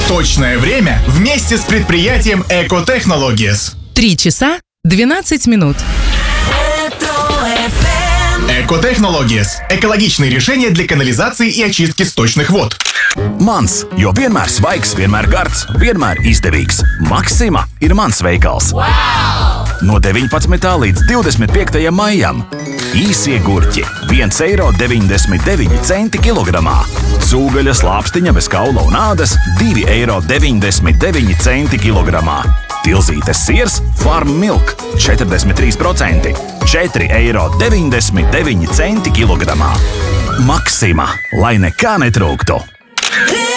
Точное время вместе с предприятием Экотехнологиес. 3 часа 12 минут. Экотехнологиес – экологичные решения для канализации и очистки сточных вод. Mans, jo vienmēr svaigs, vienmēr gards, vienmēr izdevīgs. Maxima ir mans veikals. Wow! No 19. līdz 25. maijam. Īsie gurķi – 1,99 eiro kilogramā. Cūgaļa slāpstiņa bez kaula un ādas – 2,99 eiro kilogramā. Tilzītes siers Farm Milk – 43%, 4,99 eiro kilogramā. Maxima, lai nekā netrūktu!